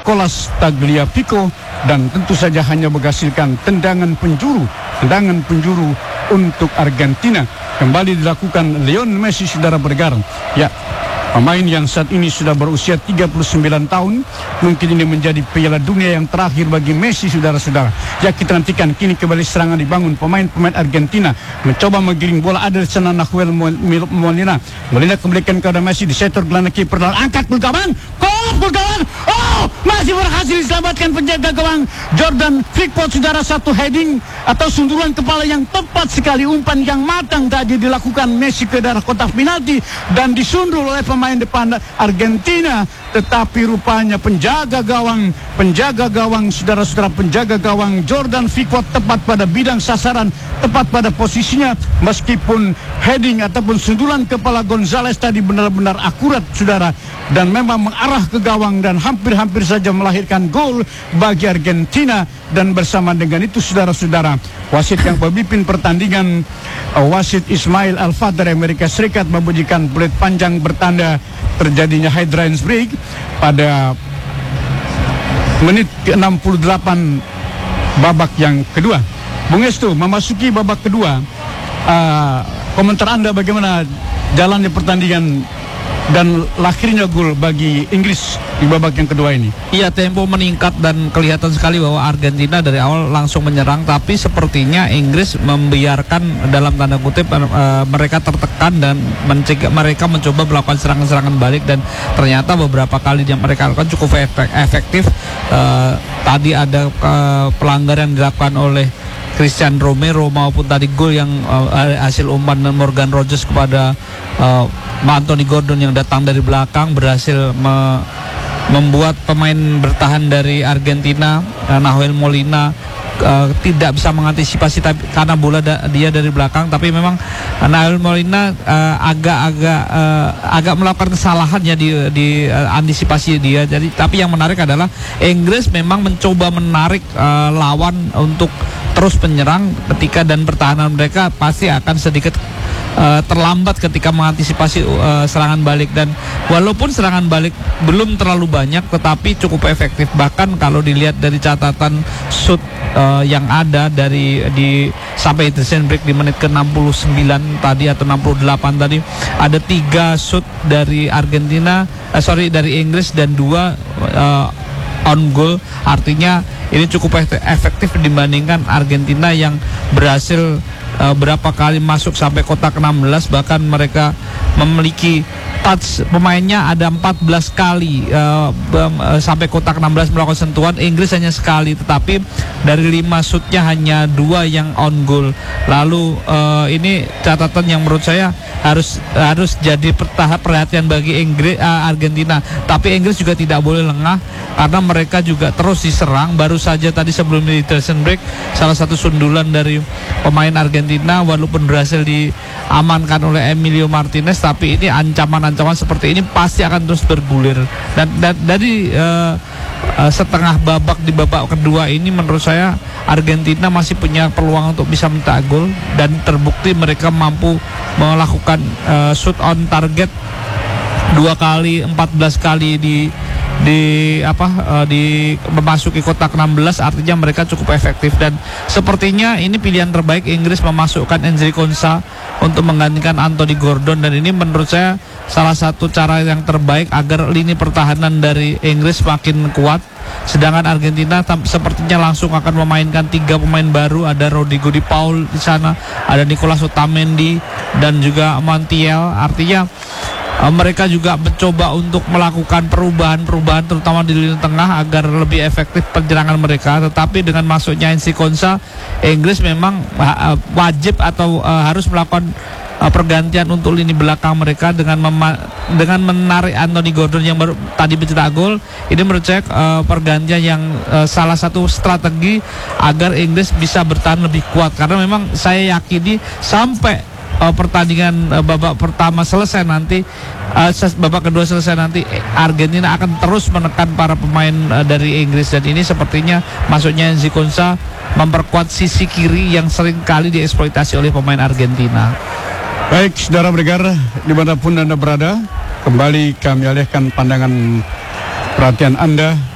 Nicolas Tagliafico, dan tentu saja hanya menghasilkan tendangan penjuru untuk Argentina. Kembali dilakukan Lionel Messi, saudara pendengar. Ya, pemain yang saat ini sudah berusia 39 tahun. Mungkin ini menjadi Piala Dunia yang terakhir bagi Messi, saudara-saudara. Ya, kita nantikan. Kini kembali serangan dibangun. Pemain-pemain Argentina mencoba menggiring bola. Ada di sana Nahuel Molina. Molina kembalikan kepada Messi. Di setor gelandang kiper. Angkat gol gawang. Gol gawang. Oh, masih berhasil diselamatkan penjaga gawang Jordan Pickford, saudara. Satu heading atau sundulan kepala yang tepat sekali. Umpan yang matang tadi dilakukan Messi ke daerah kotak penalti dan disundul oleh pemain depan Argentina. Tetapi rupanya penjaga gawang saudara-saudara, penjaga gawang Jordan Pickford tepat pada bidang sasaran, tepat pada posisinya, meskipun heading ataupun sundulan kepala Gonzalez tadi benar-benar akurat, saudara, dan memang mengarah ke gawang dan hampir-hampir saja melahirkan gol bagi Argentina. Dan bersama dengan itu, saudara-saudara, wasit yang memimpin pertandingan, wasit Ismail Alfad dari Amerika Serikat, membunyikan peluit panjang bertanda terjadinya hydrants break pada menit ke-68 babak yang kedua. Bung Estu, memasuki babak kedua, komentar Anda bagaimana jalannya pertandingan dan lahirnya gol bagi Inggris di babak yang kedua ini? Iya, tempo meningkat dan kelihatan sekali bahwa Argentina dari awal langsung menyerang, tapi sepertinya Inggris membiarkan dalam tanda kutip mereka tertekan dan mereka mencoba melakukan serangan-serangan balik, dan ternyata beberapa kali yang mereka lakukan cukup efektif. Tadi ada pelanggaran yang dilakukan oleh Christian Romero maupun tadi gol yang hasil umpan Morgan Rogers kepada Anthony Gordon yang datang dari belakang berhasil membuat pemain bertahan dari Argentina, Nahuel Molina, tidak bisa mengantisipasi karena bola dia dari belakang. Tapi memang Nahuel Molina agak melakukan kesalahan ya di antisipasi dia. Jadi tapi yang menarik adalah Inggris memang mencoba menarik lawan untuk terus menyerang ketika, dan pertahanan mereka pasti akan sedikit terlambat ketika mengantisipasi serangan balik. Dan walaupun serangan balik belum terlalu banyak, tetapi cukup efektif. Bahkan kalau dilihat dari catatan shoot yang ada di sampai hydrants break di menit ke-69 tadi atau 68 tadi, ada 3 shoot dari dari Inggris dan 2 on goal. Artinya ini cukup efektif dibandingkan Argentina yang berhasil berapa kali masuk sampai kotak 16. Bahkan mereka memiliki touch pemainnya ada 14 kali sampai kotak 16 melakukan sentuhan. Inggris hanya sekali, tetapi dari 5 shootnya hanya 2 yang on goal. Lalu ini catatan yang menurut saya harus jadi perhatian bagi Argentina. Tapi Inggris juga tidak boleh lengah karena mereka juga terus diserang. Baru saja tadi sebelum di hydrants break, salah satu sundulan dari pemain Argentina walaupun berhasil diamankan oleh Emilio Martinez, tapi ini ancaman-ancaman seperti ini pasti akan terus bergulir. Dan dari setengah babak di babak kedua ini menurut saya Argentina masih punya peluang untuk bisa mencetak gol, dan terbukti mereka mampu melakukan shoot on target 2 kali, 14 kali memasuki kotak 16. Artinya mereka cukup efektif, dan sepertinya ini pilihan terbaik Inggris memasukkan Enzo Konsa untuk menggantikan Anthony Gordon, dan ini menurut saya salah satu cara yang terbaik agar lini pertahanan dari Inggris makin kuat. Sedangkan Argentina sepertinya langsung akan memainkan 3 pemain baru. Ada Rodrigo Di Paul di sana, ada Nicolas Otamendi dan juga Montiel. Artinya mereka juga mencoba untuk melakukan perubahan terutama di lini tengah agar lebih efektif penyerangan mereka. Tetapi dengan masuknya Enzo Konsa, Inggris memang wajib atau harus melakukan pergantian untuk lini belakang mereka dengan menarik Anthony Gordon yang baru tadi mencetak gol. Ini menurut saya pergantian yang salah satu strategi agar Inggris bisa bertahan lebih kuat, karena memang saya yakini sampai pertandingan babak pertama selesai nanti, babak kedua selesai nanti, Argentina akan terus menekan para pemain dari Inggris. Dan ini sepertinya masuknya Enzo Konsa memperkuat sisi kiri yang sering kali dieksploitasi oleh pemain Argentina. Baik, saudara pendengar dimanapun Anda berada, kembali kami alihkan pandangan perhatian Anda